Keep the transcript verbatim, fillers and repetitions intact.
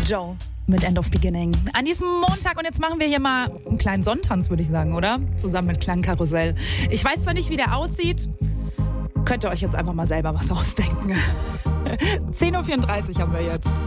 Joe mit End of Beginning. An diesem Montag, und jetzt machen wir hier mal einen kleinen Sonntanz, würde ich sagen, oder? Zusammen mit Klangkarussell. Ich weiß zwar nicht, wie der aussieht, könnt ihr euch jetzt einfach mal selber was ausdenken. zehn Uhr vierunddreißig haben wir jetzt.